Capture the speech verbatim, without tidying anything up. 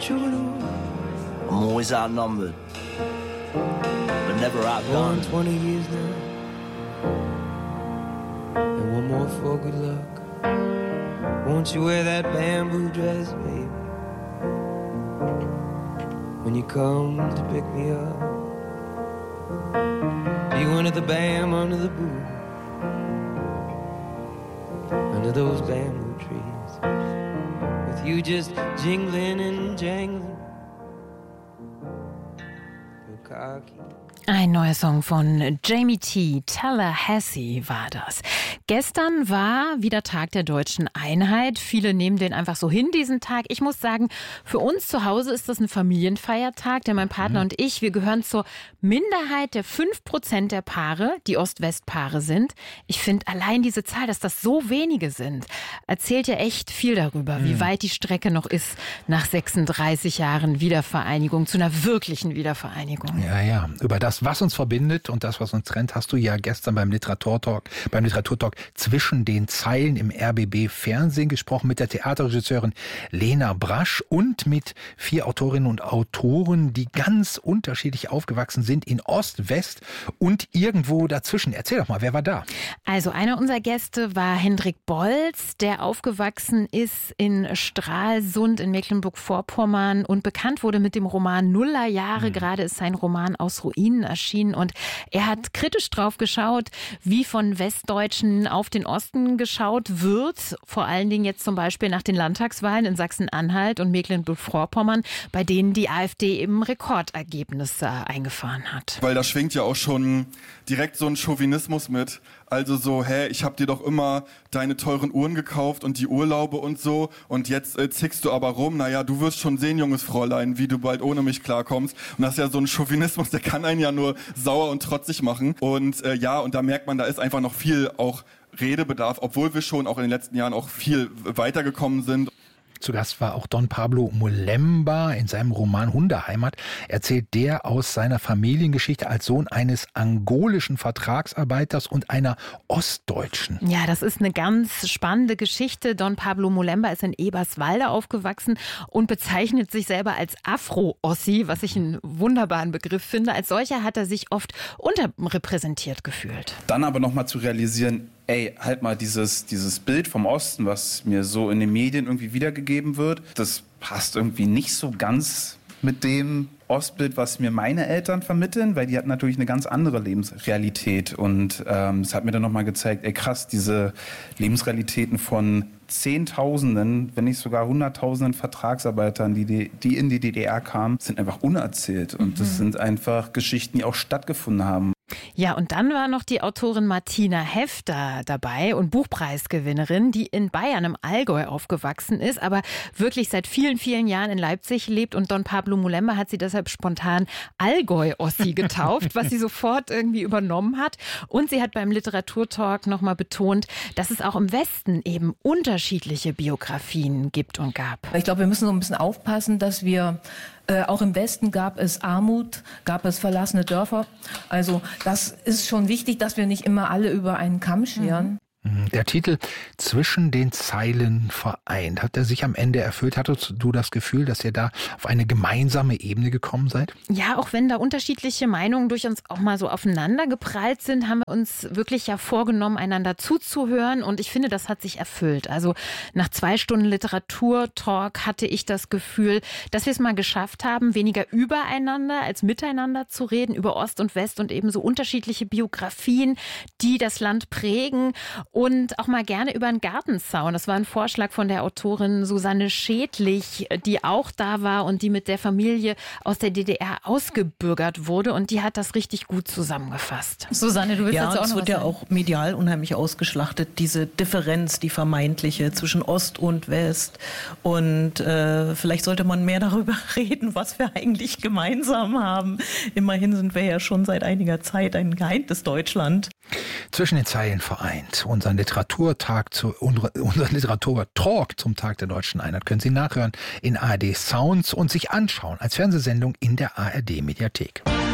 I'm always outnumbered, but never outgunned. twenty years now, and one more for good luck. Won't you wear that bamboo dress, baby, when you come to pick me up? Be one of the bam under the boot, under those bamboo trees, with you just jingling and jangling. Ein neuer Song von Jamie T. Tallahassee war das. Gestern war wieder Tag der deutschen Einheit. Viele nehmen den einfach so hin, diesen Tag. Ich muss sagen, für uns zu Hause ist das ein Familienfeiertag, denn mein Partner mhm. und ich, wir gehören zur Minderheit der fünf Prozent der Paare, die Ost-West-Paare sind. Ich finde allein diese Zahl, dass das so wenige sind, erzählt ja echt viel darüber, mhm. wie weit die Strecke noch ist nach sechsunddreißig Jahren Wiedervereinigung, zu einer wirklichen Wiedervereinigung. Ja, ja, über das, was uns verbindet und das, was uns trennt, hast du ja gestern beim Literaturtalk, beim Literaturtalk zwischen den Zeilen im R B B Fernsehen gesprochen mit der Theaterregisseurin Lena Brasch und mit vier Autorinnen und Autoren, die ganz unterschiedlich aufgewachsen sind in Ost, West und irgendwo dazwischen. Erzähl doch mal, wer war da? Also einer unserer Gäste war Hendrik Bolz, der aufgewachsen ist in Stralsund in Mecklenburg-Vorpommern und bekannt wurde mit dem Roman Nullerjahre. Mhm. Gerade ist sein Roman Aus Ruinen erschienen und er hat kritisch drauf geschaut, wie von Westdeutschen auf den Osten geschaut wird. Vor allen Dingen jetzt zum Beispiel nach den Landtagswahlen in Sachsen-Anhalt und Mecklenburg-Vorpommern, bei denen die AfD eben Rekordergebnisse eingefahren hat. Weil da schwingt ja auch schon direkt so ein Chauvinismus mit. Also so, hä, ich hab dir doch immer deine teuren Uhren gekauft und die Urlaube und so und jetzt äh, zickst du aber rum. Naja, du wirst schon sehen, junges Fräulein, wie du bald ohne mich klarkommst. Und das ist ja so ein Chauvinismus, der kann einen ja nur sauer und trotzig machen. Und äh, ja, und da merkt man, da ist einfach noch viel auch Redebedarf, obwohl wir schon auch in den letzten Jahren auch viel weitergekommen sind. Zu Gast war auch Don Pablo Molemba. In seinem Roman Hundeheimat erzählt der aus seiner Familiengeschichte als Sohn eines angolischen Vertragsarbeiters und einer Ostdeutschen. Ja, das ist eine ganz spannende Geschichte. Don Pablo Molemba ist in Eberswalde aufgewachsen und bezeichnet sich selber als Afro-Ossi, was ich einen wunderbaren Begriff finde. Als solcher hat er sich oft unterrepräsentiert gefühlt. Dann aber nochmal zu realisieren, ey, halt mal dieses, dieses Bild vom Osten, was mir so in den Medien irgendwie wiedergegeben wird, das passt irgendwie nicht so ganz mit dem Ostbild, was mir meine Eltern vermitteln, weil die hatten natürlich eine ganz andere Lebensrealität. Und ähm, es hat mir dann nochmal gezeigt, ey krass, diese Lebensrealitäten von Zehntausenden, wenn nicht sogar Hunderttausenden Vertragsarbeitern, die, die, die in die D D R kamen, sind einfach unerzählt. Und mhm. das sind einfach Geschichten, die auch stattgefunden haben. Ja, und dann war noch die Autorin Martina Hefter dabei und Buchpreisgewinnerin, die in Bayern im Allgäu aufgewachsen ist, aber wirklich seit vielen, vielen Jahren in Leipzig lebt. Und Don Pablo Molemba hat sie deshalb spontan Allgäu-Ossi getauft, was sie sofort irgendwie übernommen hat. Und sie hat beim Literaturtalk nochmal betont, dass es auch im Westen eben unterschiedliche Biografien gibt und gab. Ich glaube, wir müssen so ein bisschen aufpassen, dass wir Äh, auch im Westen gab es Armut, gab es verlassene Dörfer. Also das ist schon wichtig, dass wir nicht immer alle über einen Kamm scheren. Der Titel Zwischen den Zeilen vereint, hat er sich am Ende erfüllt? Hattest du das Gefühl, dass ihr da auf eine gemeinsame Ebene gekommen seid? Ja, auch wenn da unterschiedliche Meinungen durch uns auch mal so aufeinander geprallt sind, haben wir uns wirklich ja vorgenommen, einander zuzuhören. Und ich finde, das hat sich erfüllt. Also nach zwei Stunden Literaturtalk hatte ich das Gefühl, dass wir es mal geschafft haben, weniger übereinander als miteinander zu reden, über Ost und West und eben so unterschiedliche Biografien, die das Land prägen. Und auch mal gerne über einen Gartenzaun. Das war ein Vorschlag von der Autorin Susanne Schädlich, die auch da war und die mit der Familie aus der D D R ausgebürgert wurde. Und die hat das richtig gut zusammengefasst. Susanne, du willst ja, jetzt auch noch was sagen? Ja, es wird ja auch medial unheimlich ausgeschlachtet, diese Differenz, die vermeintliche zwischen Ost und West. Und äh, vielleicht sollte man mehr darüber reden, was wir eigentlich gemeinsam haben. Immerhin sind wir ja schon seit einiger Zeit ein geeintes Deutschland. Zwischen den Zeilen vereint. Unseren Literaturtag zu, unseren Literaturtalk zum Tag der deutschen Einheit können Sie nachhören in A R D Sounds und sich anschauen als Fernsehsendung in der A R D Mediathek.